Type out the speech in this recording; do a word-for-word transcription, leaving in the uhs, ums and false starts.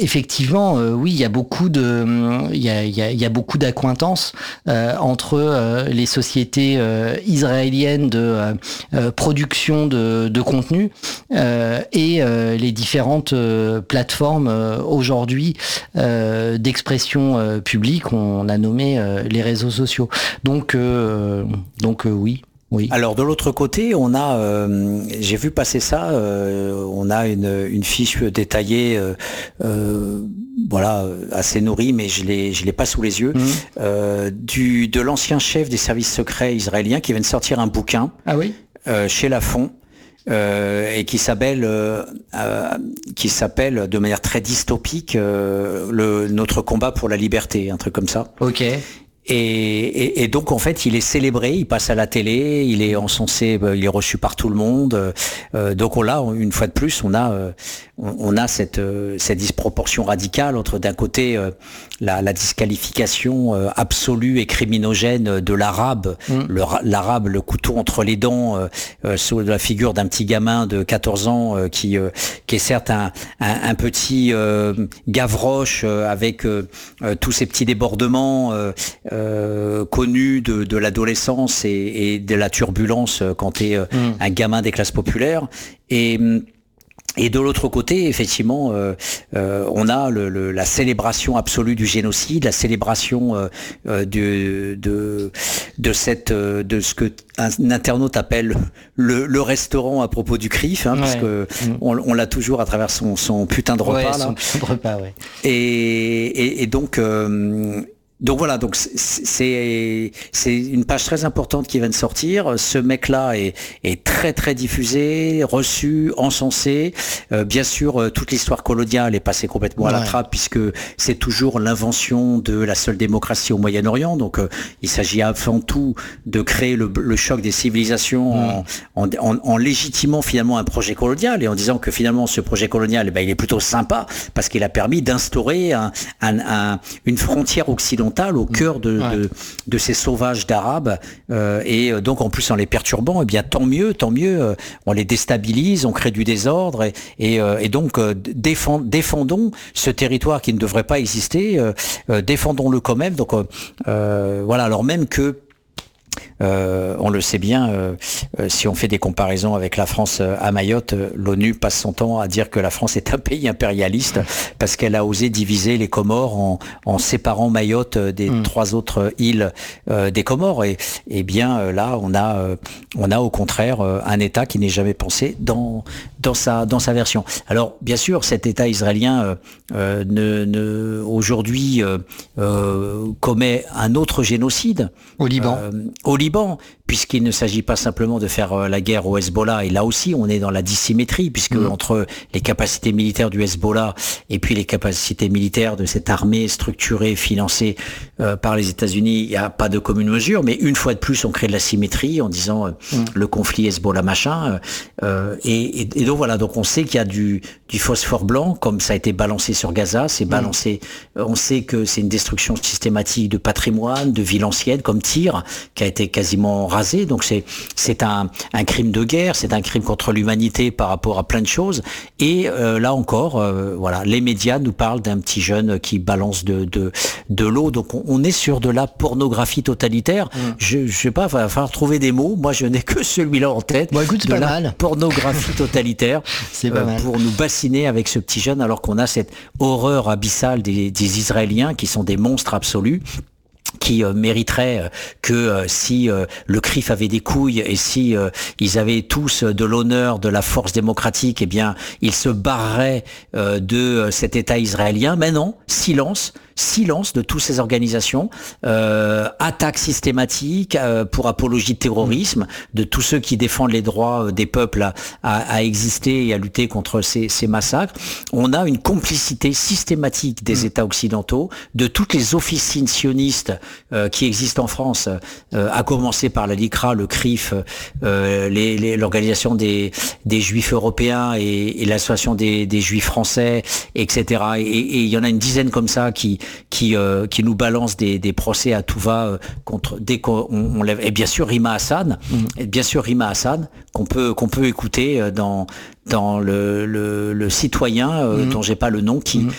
effectivement, euh, oui, il y a beaucoup de, il y a, il y a, il y a beaucoup d'accointances euh, entre euh, les sociétés euh, israéliennes de euh, production de, de contenu euh, et euh, les différentes euh, plateformes euh, aujourd'hui euh, d'expression euh, publique. On a nommé euh, les réseaux sociaux. Donc, euh, donc euh, oui. Oui. Alors de l'autre côté, on a, euh, j'ai vu passer ça, euh, on a une, une fiche détaillée, euh, euh, voilà, assez nourrie, mais je l'ai, je l'ai pas sous les yeux, mmh. euh, du de l'ancien chef des services secrets israéliens qui vient de sortir un bouquin, ah oui, euh, chez Lafon. Euh, et qui s'appelle, euh, euh, qui s'appelle de manière très dystopique, euh, le notre combat pour la liberté, un truc comme ça. Ok. Et, et, et donc en fait il est célébré, il passe à la télé, il est encensé, il est reçu par tout le monde. Euh, donc on l'a une fois de plus, on a euh, on, on a cette euh, cette disproportion radicale entre d'un côté euh, la, la disqualification euh, absolue et criminogène de l'arabe, mmh. le, l'arabe le couteau entre les dents euh, euh, sous la figure d'un petit gamin de quatorze ans euh, qui euh, qui est certes un un, un petit euh, Gavroche euh, avec euh, euh, tous ces petits débordements. Euh, Euh, connu de, de l'adolescence et, et de la turbulence quand tu es euh, mmh. un gamin des classes populaires. Et, et de l'autre côté, effectivement, euh, euh, on a le, le, la célébration absolue du génocide, la célébration euh, euh, de, de, de, cette, de ce que un internaute appelle le, le restaurant à propos du C R I F, hein, ouais. parce que mmh. on, on l'a toujours à travers son, son putain de repas. Ouais, là. Son putain de repas, ouais. Et, et, et donc... Euh, Donc voilà, donc c'est c'est une page très importante qui vient de sortir. Ce mec-là est, est très très diffusé, reçu, encensé. Euh, bien sûr, toute l'histoire coloniale est passée complètement ouais. à la trappe puisque c'est toujours l'invention de la seule démocratie au Moyen-Orient. Donc euh, il s'agit avant tout de créer le, le choc des civilisations mmh. en, en, en légitimant finalement un projet colonial et en disant que finalement ce projet colonial, eh ben, il est plutôt sympa parce qu'il a permis d'instaurer un, un, un, une frontière occidentale au cœur de, ouais. de, de ces sauvages d'Arabes euh, et donc en plus en les perturbant, eh bien tant mieux, tant mieux, euh, on les déstabilise, on crée du désordre et, et, euh, et donc euh, défend, défendons ce territoire qui ne devrait pas exister, euh, euh, défendons-le quand même. Donc euh, voilà, alors même que Euh, on le sait bien, euh, euh, si on fait des comparaisons avec la France euh, à Mayotte, euh, l'ONU passe son temps à dire que la France est un pays impérialiste parce qu'elle a osé diviser les Comores en, en séparant Mayotte des mmh. trois autres îles euh, des Comores. Et, et bien euh, là, on a, euh, on a au contraire euh, un État qui n'est jamais pensé dans dans sa dans sa version. Alors bien sûr, cet État israélien euh, euh, ne, ne aujourd'hui euh, euh, commet un autre génocide au Liban. Euh, au Liban, puisqu'il ne s'agit pas simplement de faire la guerre au Hezbollah, et là aussi on est dans la dissymétrie, puisque mmh. entre les capacités militaires du Hezbollah et puis les capacités militaires de cette armée structurée, financée euh, par les États-Unis, il n'y a pas de commune mesure, mais une fois de plus on crée de la symétrie en disant euh, mmh. le conflit Hezbollah machin, euh, et, et, et donc voilà, donc on sait qu'il y a du, du phosphore blanc, comme ça a été balancé sur Gaza, c'est balancé, mmh. on sait que c'est une destruction systématique de patrimoine, de villes anciennes, comme Tyr, qui a été quasiment rasé, donc c'est c'est un un crime de guerre, c'est un crime contre l'humanité par rapport à plein de choses. Et euh, là encore, euh, voilà, les médias nous parlent d'un petit jeune qui balance de de de l'eau, donc on, on est sur de la pornographie totalitaire. Mmh. Je je sais pas, il va falloir trouver des mots. Moi, je n'ai que celui-là en tête. Bon, écoute, c'est de pas la mal. Pornographie totalitaire, c'est pas euh, mal. pour nous bassiner avec ce petit jeune, alors qu'on a cette horreur abyssale des, des Israéliens qui sont des monstres absolus, qui euh, mériterait euh, que euh, si euh, le C R I F avait des couilles et si euh, ils avaient tous de l'honneur de la force démocratique, eh bien ils se barreraient euh, de euh, cet État israélien. Mais non, silence, silence de toutes ces organisations, euh, attaque systématique euh, pour apologie de terrorisme, de tous ceux qui défendent les droits des peuples à, à, à exister et à lutter contre ces, ces massacres. On a une complicité systématique des mmh. États occidentaux, de toutes les officines sionistes euh, qui existent en France, euh, à commencer par la LICRA, le C R I F, euh, les, les, l'organisation des, des Juifs européens et, et l'association des, des Juifs français, et cetera. Et il y en a une dizaine comme ça qui qui euh, qui nous balance des, des procès à tout va euh, contre dès qu'on on lève, et bien sûr Rima Hassan, mmh. et bien sûr Rima Hassan qu'on peut qu'on peut écouter dans dans le le, le citoyen euh, mmh. dont j'ai pas le nom, qui mmh.